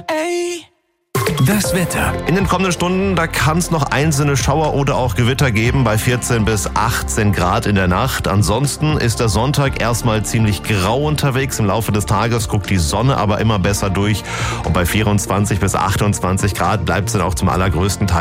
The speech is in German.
Das Wetter. In den kommenden Stunden, da kann es noch einzelne Schauer oder auch Gewitter geben bei 14 bis 18 Grad in der Nacht. Ansonsten ist der Sonntag erstmal ziemlich grau unterwegs. Im Laufe des Tages guckt die Sonne aber immer besser durch. Und bei 24 bis 28 Grad bleibt es dann auch zum allergrößten Teil